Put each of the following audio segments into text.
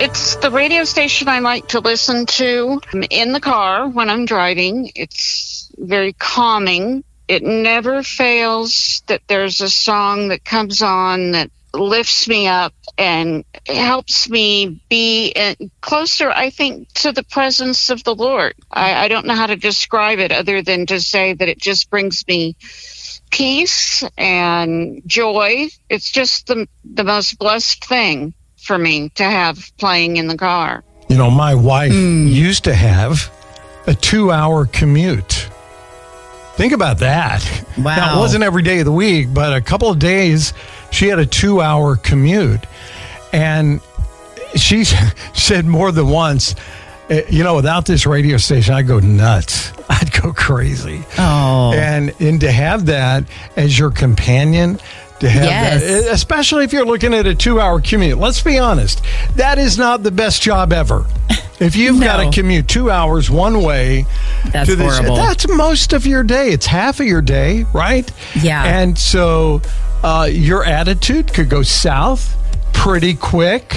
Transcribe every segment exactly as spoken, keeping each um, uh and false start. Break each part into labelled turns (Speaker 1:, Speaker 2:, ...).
Speaker 1: It's the radio station I like to listen to in the car when I'm driving. It's very calming. It never fails that there's a song that comes on that lifts me up and helps me be closer, I think, to the presence of the Lord. I, I don't know how to describe it other than to say that it just brings me peace and joy. It's just the the most blessed thing for me to have playing in the car.
Speaker 2: You know, my wife mm. used to have a two-hour commute. Think about that.
Speaker 3: Wow.
Speaker 2: Now, it wasn't every day of the week, but a couple of days she had a two-hour commute. And she said more than once, you know, without this radio station, I'd go nuts. I'd go crazy.
Speaker 3: Oh.
Speaker 2: And, and to have that as your companion, to have
Speaker 3: yes.
Speaker 2: that, especially if you're looking at a two-hour commute. Let's be honest, that is not the best job ever. If you've
Speaker 3: no.
Speaker 2: got to commute two hours one way,
Speaker 3: that's
Speaker 2: to this,
Speaker 3: horrible.
Speaker 2: That's most of your day. It's half of your day, right?
Speaker 3: Yeah.
Speaker 2: And so uh, your attitude could go south pretty quick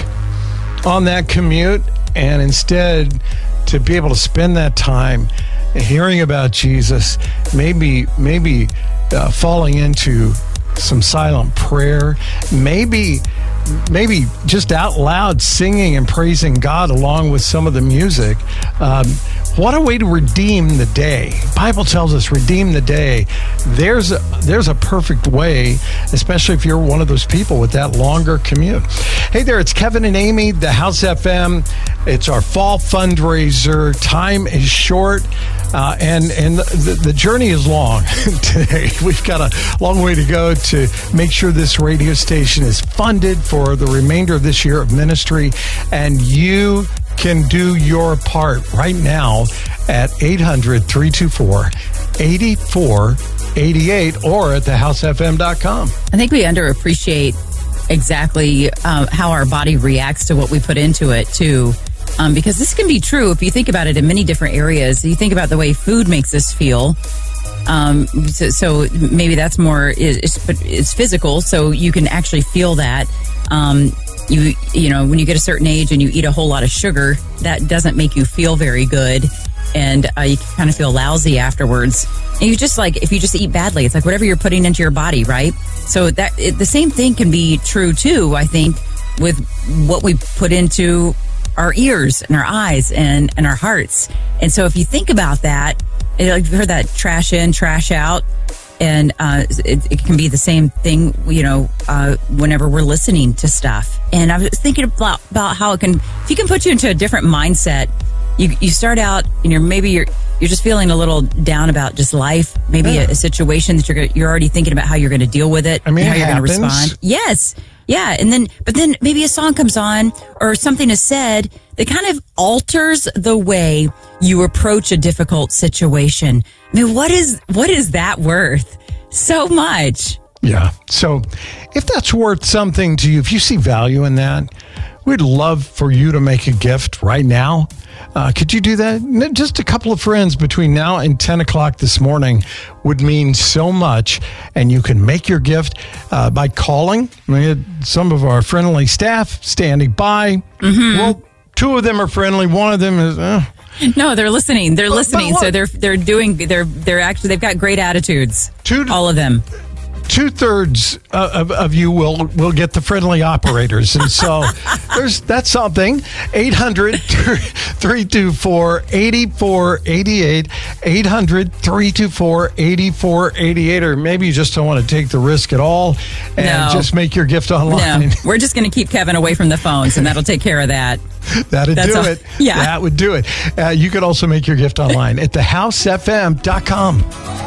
Speaker 2: on that commute, and instead to be able to spend that time hearing about Jesus, maybe maybe uh, falling into some silent prayer, maybe maybe just out loud singing and praising God along with some of the music. Um, what a way to redeem the day. The Bible tells us redeem the day. There's a, there's a perfect way, especially if you're one of those people with that longer commute. Hey there, it's Kevin and Amy, the House F M. It's our fall fundraiser. Time is short, uh, and, and the, the journey is long today. We've got a long way to go to make sure this radio station is funded for the remainder of this year of ministry, and you can do your part right now at eight hundred, three two four, eight four eight eight or at the house f m dot com.
Speaker 3: I think we underappreciate exactly uh, how our body reacts to what we put into it, too. Um, because this can be true if you think about it in many different areas. You think about the way food makes us feel. Um, so, so maybe that's more, it's, it's physical, so you can actually feel that. Um, you, you know, when you get a certain age and you eat a whole lot of sugar, that doesn't make you feel very good. And uh, you kind of feel lousy afterwards. And you just like, if you just eat badly, it's like whatever you're putting into your body, right? So that it, the same thing can be true too, I think, with what we put into our ears and our eyes and, and our hearts. And so if you think about that, it, like, you've heard that trash in, trash out. And uh, it, it can be the same thing, you know, uh, whenever we're listening to stuff. And I was thinking about, about how it can, if you can put you into a different mindset, you you start out and you're maybe you're you're just feeling a little down about just life, maybe yeah. a, a situation that you're you're already thinking about how you're going to deal with it,
Speaker 2: I mean,
Speaker 3: and how
Speaker 2: it
Speaker 3: you're going to
Speaker 2: happens.
Speaker 3: respond. Yes, yeah, and then but then maybe a song comes on or something is said that kind of alters the way you approach a difficult situation. I mean, what is what is that worth? So much.
Speaker 2: Yeah. So if that's worth something to you, if you see value in that, we'd love for you to make a gift right now. Uh, could you do that? Just a couple of friends between now and ten o'clock this morning would mean so much. And you can make your gift uh, by calling. We had some of our friendly staff standing by. Mm-hmm. Well, two of them are friendly. One of them is... Uh,
Speaker 3: No, they're listening. They're
Speaker 2: but,
Speaker 3: listening.
Speaker 2: But
Speaker 3: so they're they're doing. They're they're actually. They've got great attitudes.
Speaker 2: Two,
Speaker 3: all of them.
Speaker 2: Two thirds uh, of, of you will will get the friendly operators, and so there's that's something. eight hundred, three two four, eight four eight eight, eight hundred, three two four, eight four eight eight, or maybe you just don't want to take the risk at all and
Speaker 3: no.
Speaker 2: just make your gift online.
Speaker 3: No, we're just going to keep Kevin away from the phones, and that'll take care of that.
Speaker 2: That'd
Speaker 3: That's
Speaker 2: do
Speaker 3: all,
Speaker 2: it.
Speaker 3: Yeah.
Speaker 2: That would do it. Uh, you could also make your gift online at the house f m dot com.